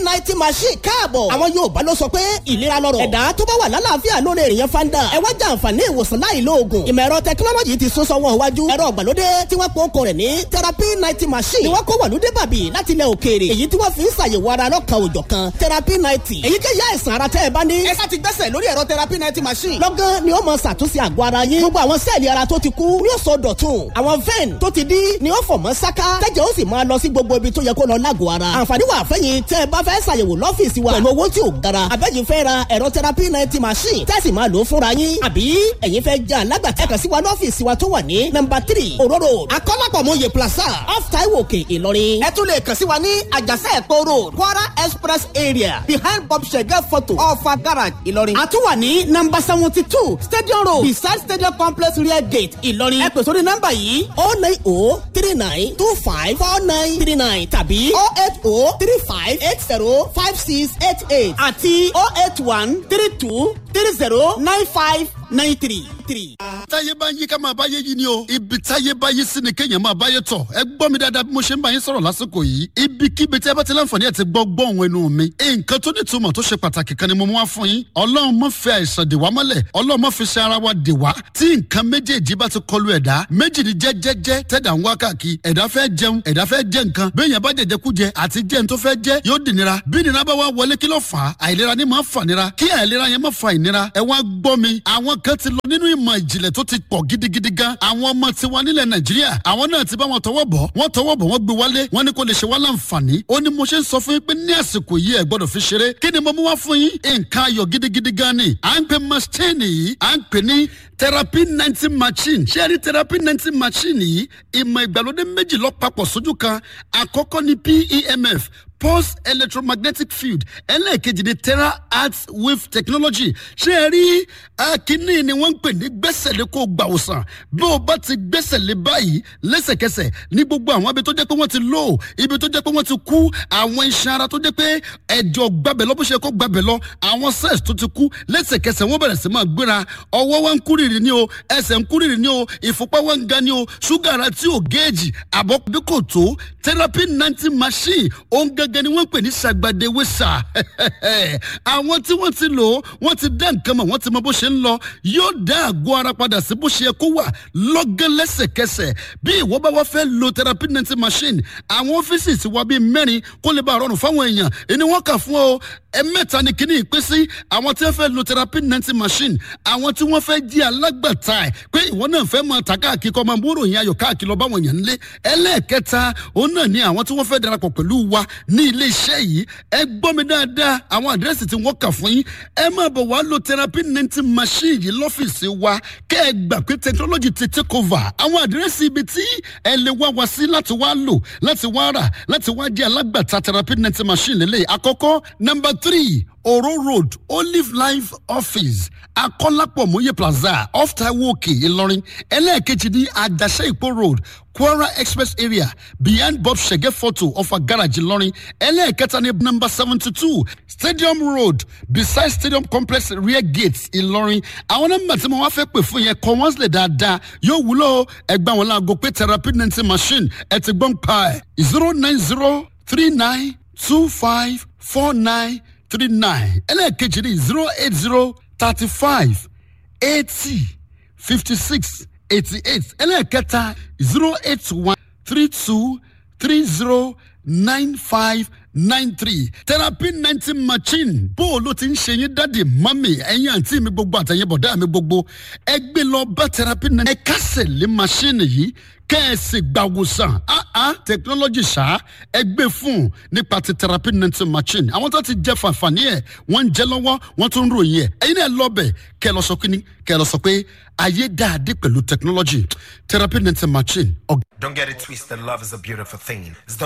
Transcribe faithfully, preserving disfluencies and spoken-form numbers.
ninety machine káàbọ̀. àwọn Yorùbá ló sọ pé ìlera lọ́rọ̀. ẹ̀dá tó bá wà lálàáfíà lórí èèyàn fanda. ẹ wá jẹ àǹfààní ìwòsàn láì lo oògùn. ìmọ̀ ẹ̀rọ tẹkinọ́lọ́jì ti sún sọ́wọ́ iwájú. ẹ̀rọ ìgbàlódé tí wọ́n pọ̀ okò rẹ̀ ní therapy ninety machine. ni wọ́n kó wàlúdé bàbí láti ilẹ̀ òkèèrè. èyí tí wọ́n fi ń ṣàyẹ̀wò ara lọ́kàn òjọ̀ kan therapy ninety. èyíkéyìí àìsàn ara tẹ́ ẹ bá ní. ẹ sá ti gbẹ́sẹ̀ lórí ẹ̀rọ therapy ninety machine. lọ́gán ni ó mọ ṣàtúnṣe àgọ́ ara yín. gbogbo àwọn sẹ́ẹ̀lì ara tó ti kú ni ó sọ dọ̀tun. àwọn vein tó ti dí ni ó fọ̀ mọ́ sáká. tẹ́jẹ̀ ó sì máa lọ sí gbogbo ibi tó yẹ kó lọ lágọ̀ọ́ ara. àǹfààní wà fẹ́yìn tẹ́ ẹ bá fẹ́ ṣàyẹ̀wò lọ́fíìsì wa pẹ̀lú owó tí ò gara. àbẹ́yìn fẹ́ ra ẹ̀rọ therapy ninety machine tẹ́sí máa lò ó fúnra yín. àbí ẹ̀yin fẹ́ jẹ́ alágbàtà kàn sí wa lọ́fíìsì wa tó wà ní nọ́mbà three Òró road akọ́lápọ̀mọye plaza off Taiwo Òkè Ìlọrin. ẹ tún lè kàn sí wa ní àjàsẹ́ ẹ̀kọ́ road Kwara express area behind Bob Shege photo Ọ̀fà garage Ìlọrin. a tún wà ní nọ́mbà seventy two stadium road beside stadium complex rear gate Ìlọrin. ẹ pè sórí nọ́mbà yìí oh nine oh three nine two five four nine three nine tàbí oh eight oh three five eight zero five six eight eight àti oh eight one three two three zero nine five nine three three. táyé bá yí ká máa báyé yí ni o ibi táyé bá yí sí ni kéèyàn máa báyé tọ̀ ẹ gbọ́ mi dáadáa bí mo ṣe ń bá yín sọ̀rọ̀ lásìkò yìí ibikíbi tí ẹ bá ti láǹfààní ẹ̀ ti gbọ́ gbọ́ òun ẹnu mi nǹkan tó ní ìtumọ̀ tó ṣe pàtàkì kan ni mo mú wá fún yín ọlọ́run má fi àìsàn dè wá mọ́lẹ̀ ọlọ́run má fi ṣe ara wa dè wá tí nǹkan méjèèjì bá ti kọlu ẹ̀dá méjì ni jẹ́jẹ́jẹ́ tẹ̀dá ń wá káàkiri ẹ̀dá fẹ́ jẹun ẹ̀dá fẹ́ jẹ nǹkan béèyàn bá jẹjẹ kú jẹ àti jẹun tó fẹ́ jẹ yóò dì nira bí nira bá wá wọlé kí ló fà á àìlera ni máa fà nira kí àìlera yẹn má fa ìnira ẹ wá gbọ́ mi àwọn kan ti lọ nínú ìmọ̀ ìjìnlẹ̀ tó ti pọ̀ gidigidi gan àwọn ọmọ tiwa nílẹ̀ Nàìjíríà àwọn náà ti bá wọn tọwọ́ bọ̀ wọ́n tọwọ́ bọ̀ wọ́n gbé wálé wọ́n ní kó lè ṣe wá láǹfààní ó ní mo ṣe ń sọ fún yín pé ní àsìkò yìí ẹ gbọ́dọ̀ fi ṣeré kí ni mo mú wá fún yín nǹkan ayọ̀ gidigidi gan ni à ń pè machine yìí à ń pè ní therapy ninety machine ṣé ẹ rí therapy ninety machine yìí ìmọ̀ ìgbàlódé méjì ló papọ̀ sójú kan àkọ́kọ́ ni P E M F pulse electromagnetic field ẹlẹ́ẹ̀kejì ni tera arts wave technology ṣé ẹ rí akínní ni wọ́n ń pè ní gbẹ́sẹ̀ lé kó gbà òsàn bí o bá ti gbẹ́sẹ̀ lé báyìí lẹ́sẹ̀kẹsẹ̀ ní gbogbo àwọn ibi tó jẹ́ pé wọ́n ti lò ibi tó jẹ́ pé wọ́n ti kú àwọn iṣan ara tó jẹ́ pé ẹ̀jọ̀ gbabẹ̀ lọ bó ṣe kó gbabẹ̀ lọ àwọn cells tó ti kú lẹ́sẹ̀kẹsẹ̀ wọ́n bẹ̀rẹ̀ sí máa gbéra ọwọ́ wa ń kúrìrì ní o ẹsẹ̀ ń kúrìrì ní o ìfúnpá wa ń ga ní o ṣúgà ara tí ò géèjì àbọ̀ bí kò tó therapy ninety machine ó ń gẹ́gẹ́ ni wọ́n pè ní ṣàgbàdéwé sà àwọn tí wọ́n ti lò wọ́n ti dá nǹkan mọ̀ wọ́n ti mọ bó ṣe ń lọ yóò dá àgọ́ ara padà sí bó ṣe yẹ kó wà lọ́gán lẹ́sẹ̀kẹsẹ̀ bí ìwọ bá wá fẹ́ lo therapy ninety machine àwọn ọ́fíìsì ti wá bíi mẹ́rin kó lè bá rọrùn fáwọn èèyàn ẹni wọ́n kà fún ọ ẹ̀mẹ́ta ni kíní ìpín sí àwọn tí wọ́n fẹ́ lo therapy ninety machine àwọn tí wọ́n fẹ́ jí alágbàtà ẹ̀ pé ìwọ náà fẹ́ máa ta káàkiri kọ́ máa múrò yín ayọ̀ káàkiri lọ báwọn èèyàn ńlé ẹlẹ́ẹ̀kẹta òun náà ni àwọn tí wọ́n fẹ́ darapọ̀ pẹ̀lú wa ní ilé iṣẹ́ yìí ẹ gbọ́ mi dáadáa àwọn àdírẹ́sì tí wọ́n kà fún yín ẹ máa bọ̀ wá lo therapy ninety machine yìí lọ́fíìsì wa kẹ́ ẹ gbà pé technology ti take over àwọn àdírẹ́sì ibi tí ẹ lè wá wá sí láti wá lò láti wá rà láti wá jẹ́ alágbàtà therapy ninety machine lélẹ̀ àkọ́kọ́ number three Oro road Olive Life office Akọ́lápọ̀mọye plaza off Taiwo Òkè Ìlọrin ẹlẹ́ẹ̀kejì ní Àjàṣẹ́ Ìpó road Kwara express area behind Bob Shege photo Ọ̀fà garage Ìlọrin ẹlẹ́ẹ̀kẹta ní number seventy two Stadium road beside Stadium complex rear gate Ìlọrin àwọn nọ́mbà tí mo wá fẹ́ pè fún yẹn kọ́ wọ́n sílẹ̀ dáadáa yóò wúlò ẹgbẹ́ àwọn láago pé therapy ninety machine ẹ ti gbọ́n pa ẹ̀ zero nine zero three nine two five four nine three nine ẹlẹ́ẹ̀kejì ní zero eight zero thirty five eighty fifty six eighty eight ẹlẹ́ẹ̀kẹta zero eight one three two three zero nine five nine three therapy ninety machine bó o ló ti ń ṣe yín dáàdi mami ẹ̀yin àǹtí mi gbogbo àtẹ̀yìn bọ̀dá mi gbogbo ẹ gbé lọ bá therapy ninety ẹ kásẹ̀ lé machine yìí kẹ́ẹ̀sì gbàwòsàn ah ah technology ṣá ẹ gbé fún nípa ti therapy ninety machine àwọn tó ti jẹ fàǹfààní ẹ̀ wọ́n ń jẹ lọ́wọ́ wọ́n tún ń ròyìn ẹ̀ ẹ̀yin náà lọ́bẹ̀ kẹ́ ẹ lọ sọ pé ní kẹ́ ẹ lọ sọ pé ayé dáadé pẹ̀lú technology therapy ninety machine. Don't get it twisted, love is a beautiful thing. It's